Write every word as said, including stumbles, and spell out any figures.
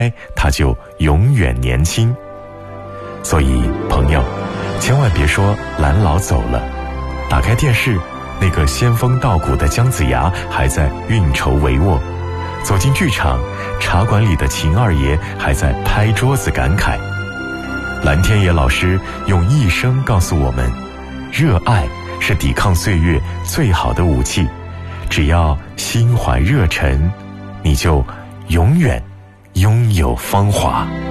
他就永远年轻。所以朋友，千万别说蓝老走了，打开电视，那个仙风道骨的姜子牙还在运筹帷幄；走进剧场，茶馆里的秦二爷还在拍桌子感慨。蓝天野老师用一生告诉我们，热爱是抵抗岁月最好的武器，只要心怀热忱，你就永远拥有芳华。